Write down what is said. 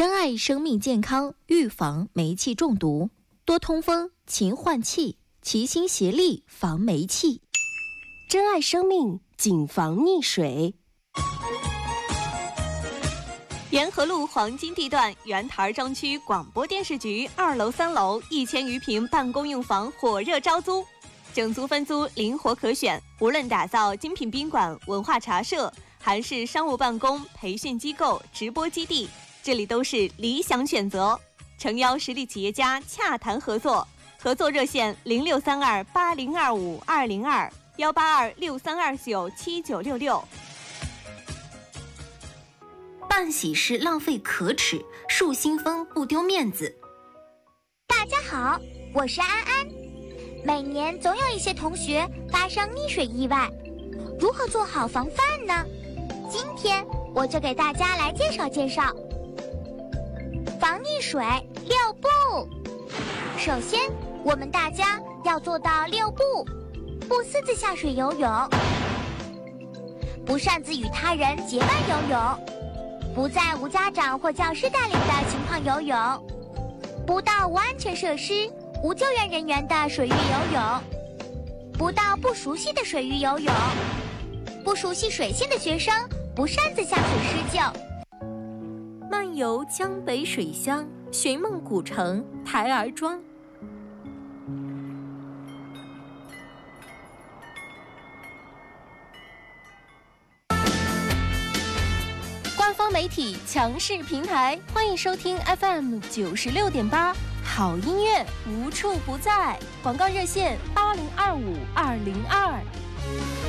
珍爱生命健康，预防煤气中毒，多通风，勤换气，齐心协力防煤气。 珍爱生命，谨防溺水。 沿河路黄金地段原台张区广播电视局2楼、3楼1000余平办公用房火热招租，整租分租灵活可选，无论打造精品宾馆、文化茶社，还是商务办公、培训机构、直播基地，这里都是理想选择。诚邀实力企业家洽谈合作，合作热线0632802522，18263297966。 办喜事浪费可耻，树新风不丢面子。 大家好，我是安安。每年总有一些同学发生溺水意外，如何做好防范呢？今天我就给大家来介绍介绍防溺水6步。首先，我们大家要做到6步：不私自下水游泳，不擅自与他人结伴游泳，不在无家长或教师带领的情况游泳，不到无安全设施、无救援人员的水域游泳，不到不熟悉的水域游泳，不熟悉水性的学生不擅自下水施救。 漫游江北水乡，寻梦古城台儿庄。官方媒体强势平台，欢迎收听 FM 96.8，好音乐无处不在。广告热线8025-202。